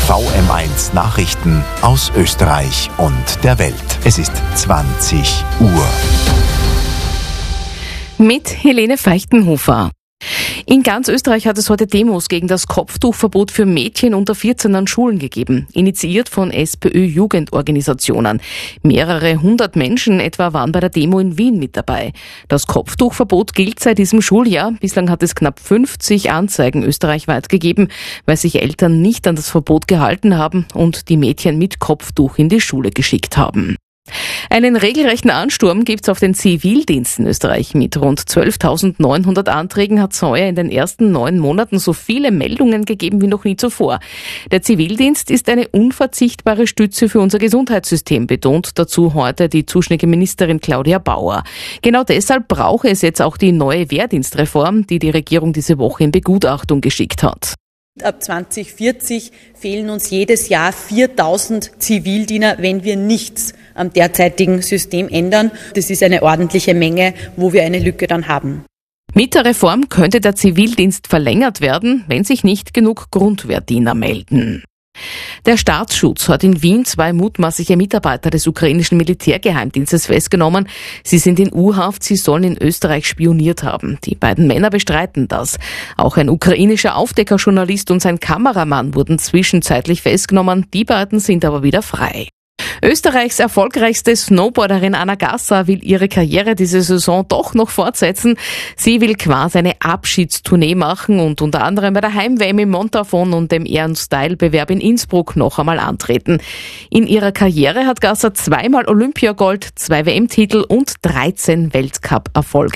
VM1 Nachrichten aus Österreich und der Welt. Es ist 20 Uhr. Mit Helene Feichtenhofer. In ganz Österreich hat es heute Demos gegen das Kopftuchverbot für Mädchen unter 14 an Schulen gegeben, initiiert von SPÖ-Jugendorganisationen. Mehrere hundert Menschen etwa waren bei der Demo in Wien mit dabei. Das Kopftuchverbot gilt seit diesem Schuljahr. Bislang hat es knapp 50 Anzeigen österreichweit gegeben, weil sich Eltern nicht an das Verbot gehalten haben und die Mädchen mit Kopftuch in die Schule geschickt haben. Einen regelrechten Ansturm gibt's auf den Zivildienst in Österreich. Mit rund 12.900 Anträgen hat es heuer in den ersten 9 Monaten so viele Meldungen gegeben wie noch nie zuvor. Der Zivildienst ist eine unverzichtbare Stütze für unser Gesundheitssystem, betont dazu heute die zuständige Ministerin Claudia Bauer. Genau deshalb brauche es jetzt auch die neue Wehrdienstreform, die die Regierung diese Woche in Begutachtung geschickt hat. Ab 2040 fehlen uns jedes Jahr 4.000 Zivildiener, wenn wir nichts am derzeitigen System ändern. Das ist eine ordentliche Menge, wo wir eine Lücke dann haben. Mit der Reform könnte der Zivildienst verlängert werden, wenn sich nicht genug Grundwehrdiener melden. Der Staatsschutz hat in Wien 2 mutmaßliche Mitarbeiter des ukrainischen Militärgeheimdienstes festgenommen. Sie sind in U-Haft, sie sollen in Österreich spioniert haben. Die beiden Männer bestreiten das. Auch ein ukrainischer Aufdeckerjournalist und sein Kameramann wurden zwischenzeitlich festgenommen. Die beiden sind aber wieder frei. Österreichs erfolgreichste Snowboarderin Anna Gasser will ihre Karriere diese Saison doch noch fortsetzen. Sie will quasi eine Abschiedstournee machen und unter anderem bei der Heim-WM in Montafon und dem Ehren-Style-Bewerb in Innsbruck noch einmal antreten. In ihrer Karriere hat Gasser 2-mal Olympiagold, 2 WM-Titel und 13 Weltcup-Erfolge